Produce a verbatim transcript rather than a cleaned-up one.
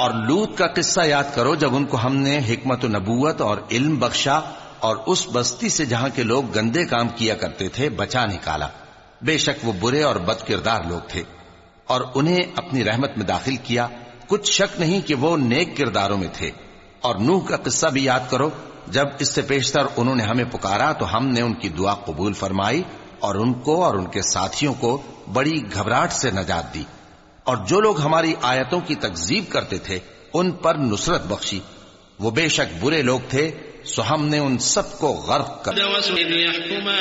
और लूत का किस्सा याद करो जब उनको हमने हिकमत नबूवत और इल्म बख्शा और उस बस्ती से जहां के लोग गंदे काम किया करते थे बचा निकाला। बेशक वो बुरे और बदकिरदार लोग थे और उन्हें अपनी रहमत में दाखिल किया। कुछ शक नहीं कि वो नेक किरदारों में थे। और नूह का किस्सा भी याद करो जब इससे पेशतर उन्होंने हमें पुकारा तो हमने उनकी दुआ कबूल फरमाई और उनको और उनके साथियों को बड़ी घबराहट से नजात दी। और जो लोग हमारी आयतों की तकजीब करते थे उन पर नुसरत बख्शी। वो बेशक बुरे लोग थे, सो हमने उन सबको गर्क कर